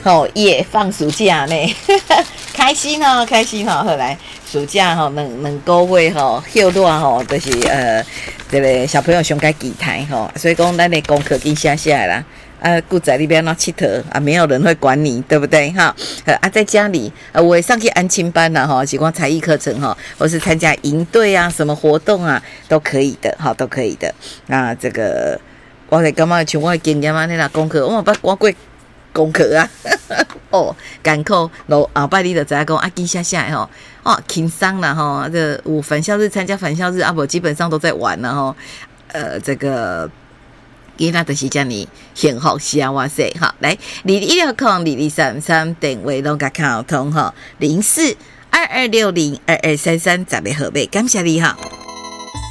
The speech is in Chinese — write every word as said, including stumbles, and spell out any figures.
吼也放暑假呢，开心哦，开心哦。后来暑假吼，两两个月吼，休热吼，就是呃，这个小朋友上该期待吼，所以讲咱的功课紧写下来啦。啊，顾在那边那佚佗啊，没有人会管你，对不对哈？啊，在家里，呃，我上去安亲班啦哈，喜欢才艺课程哈，或是参加营队啊，什么活动啊，都可以的，哈，都可以的。那这个，我来干嘛？像我的经验啊，你啦功课，我捌我过功课啊，哦，艰苦，然后摆你就知影讲啊，紧写写吼，哦，轻松啦吼，这有返校日参加返校日啊，不基本上都在玩了吼，呃，这个。囡仔就是这么幸福幸せ哈，来零一六空零零三三电话拢甲沟通哈，零四二二六零二二三三十个号码，感谢你哈。